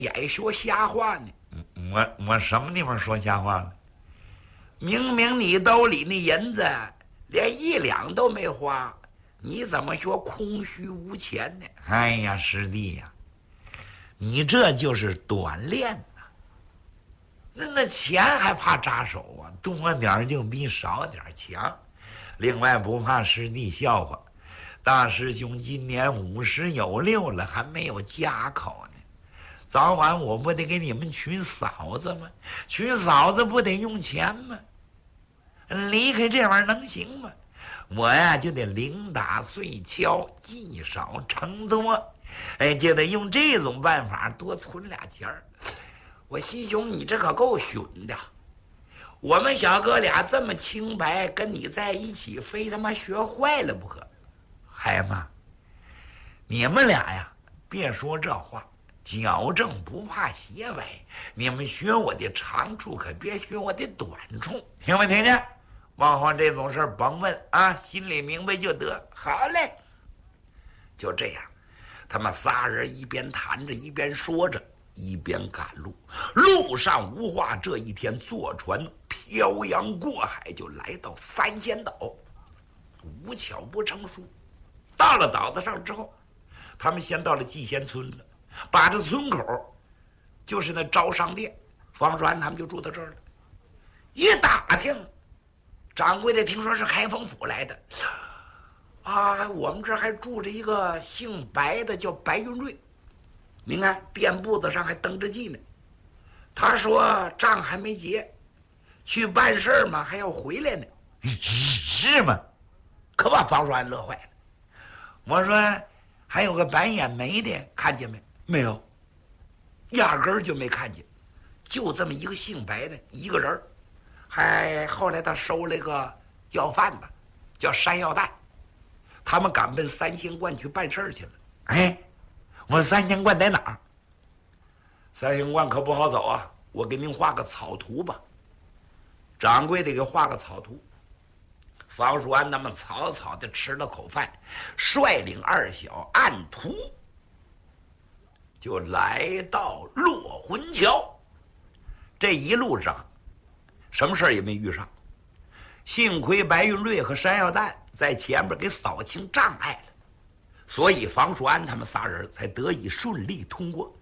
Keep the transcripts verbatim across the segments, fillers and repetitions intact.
爱说瞎话呢？ 我我什么地方说瞎话了？ 明明你兜里那银子连一两都没花，你怎么说空虚无钱呢？ 哎呀，师弟呀，你这就是短练呐。那那钱还怕扎手啊？多点就比少点强。另外不怕师弟笑话，大师兄今年五十有六了，还没有家口呢。早晚我不得给你们娶嫂子吗？娶嫂子不得用钱吗？离开这玩意儿能行吗？我呀就得零打碎敲，积少成多，哎，就得用这种办法多存俩钱儿。 我西兄，你这可够损的。我们小哥俩这么清白，跟你在一起，非他妈学坏了不可。 孩子，你们俩呀，别说这话，矫正不怕斜歪。你们学我的长处，可别学我的短处，听没听见？往后这种事儿甭问啊，心里明白就得。 好嘞，就这样，他们仨人一边谈着，一边说着，一边赶路。路上无话，这一天坐船漂洋过海，就来到三仙岛。无巧不成书，到了岛子上之后，他们先到了祭仙村了，把这村口就是那招商店，方栓他们就住到这儿了。一打听，掌柜的听说是开封府来的啊，我们这儿还住着一个姓白的，叫白云瑞。您看店铺子上还登着记呢。他说账还没结，去办事儿嘛，还要回来呢。 是吗？ 可把方栓乐坏了。 我说还有个白眼眉的，看见没？ 没有，压根儿就没看见，就这么一个姓白的一个人。还后来他收了个要饭的，叫山药蛋。他们赶奔三仙观去办事儿去了。 哎，我三仙观在哪儿？ 三仙观可不好走啊，我给您画个草图吧。掌柜得给画个草图。方叔安他们草草的吃了口饭，率领二小按图就来到落魂桥。这一路上什么事儿也没遇上，幸亏白云瑞和山药蛋在前面给扫清障碍了，所以房叔安他们仨人才得以顺利通过。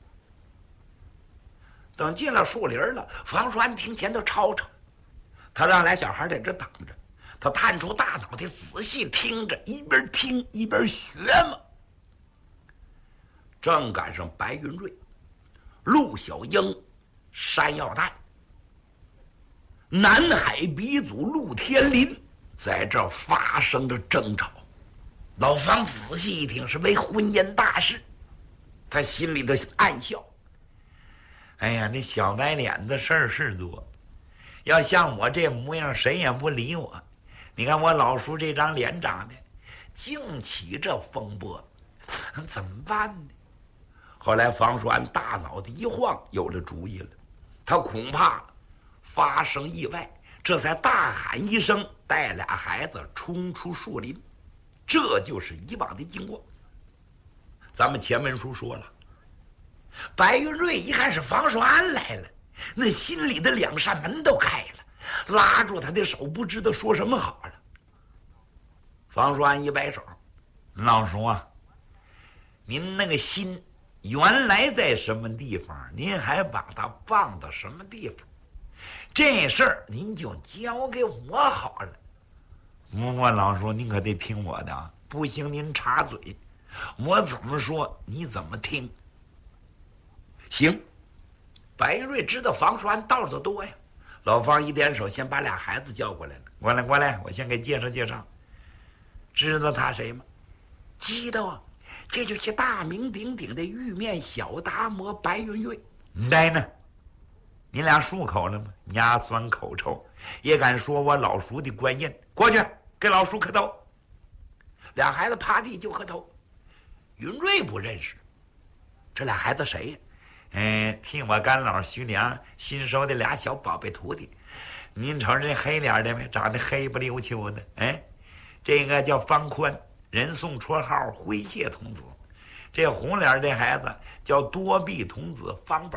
等进了树林了，房叔安听前头吵吵，他让俩小孩在这等着，他探出大脑袋仔细听着，一边听一边学嘛。正赶上白云瑞、陆小英、山药蛋、南海鼻祖陆天林在这儿发生着争吵。老方仔细一听，是为婚姻大事，他心里头暗笑。 哎呀，这小白脸子事儿是多，要像我这模样，谁也不理我。你看我老叔这张脸长的，净起这风波，怎么办呢？ 后来房叔安大脑袋一晃，有了主意了。他恐怕发生意外，这才大喊一声，带俩孩子冲出树林。这就是以往的经过。咱们前文书说了，白云瑞一看是房叔安来了，那心里的两扇门都开了，拉住他的手，不知道说什么好了。房叔安一摆手：“ 老叔啊，您那个心原来在什么地方，您还把它放到什么地方？这事儿您就交给我好了。不过老叔，您可得听我的啊，不行您插嘴，我怎么说你怎么听。” 行。白云瑞知道房叔安道子多呀，老方一点手，先把俩孩子叫过来了。 过来过来，我先给介绍介绍。知道他谁吗？ 知道啊，这就是大名鼎鼎的玉面小达摩白云瑞。 呆呢，你俩漱口了吗？牙酸口臭，也敢说我老叔的官印？过去给老叔磕头。 俩孩子趴地就磕头。云瑞不认识，这俩孩子谁呀？ 嗯，替我干老徐良新收的俩小宝贝徒弟。您瞅这黑脸的没？长得黑不溜秋的。哎，这个叫方宽，人送绰号诙谐童子。这红脸的孩子叫多臂童子方宝。